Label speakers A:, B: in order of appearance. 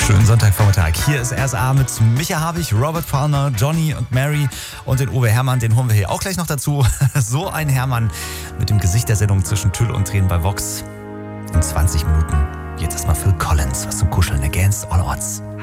A: Schönen Sonntagvormittag. Hier ist RSA mit Micha Habich, Robert Palmer, Johnny und Mary und den Uwe Herrmann. Den holen wir hier auch gleich noch dazu. So ein Herrmann mit dem Gesicht der Sendung zwischen Tüll und Tränen bei Vox. In 20 Minuten. Jetzt erstmal Phil Collins, was zum Kuscheln. Against All Odds.